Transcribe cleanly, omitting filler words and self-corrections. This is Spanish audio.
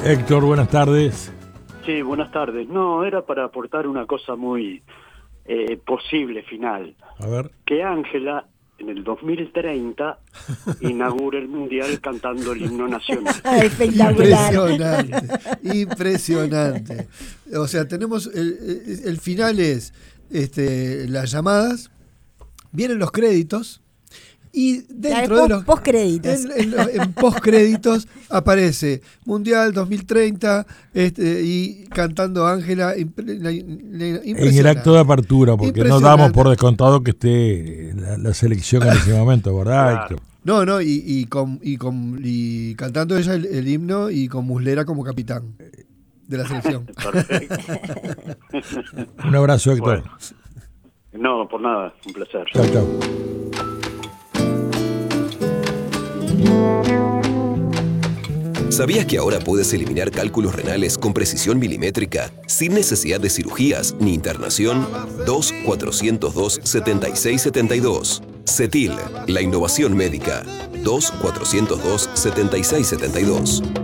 Héctor, buenas tardes. Sí, buenas tardes. No, era para aportar una cosa muy posible final. A ver. Que Ángela, en el 2030, inaugure el Mundial cantando el himno nacional. Espectacular. Impresionante. O sea, tenemos el final es las llamadas, vienen los créditos y dentro de los postcréditos. En postcréditos aparece Mundial 2030 y cantando Ángela en el acto de apertura, porque no damos por descontado que esté la selección en ese momento, ¿verdad, Claro. Héctor? No, y cantando ella el himno y con Muslera como capitán de la selección. Perfecto. Un abrazo, Héctor. Bueno. No, por nada, un placer. Chao, chao. ¿Sabías que ahora puedes eliminar cálculos renales con precisión milimétrica sin necesidad de cirugías ni internación? 2-402-7672. CETIL, la innovación médica. 2-402-7672.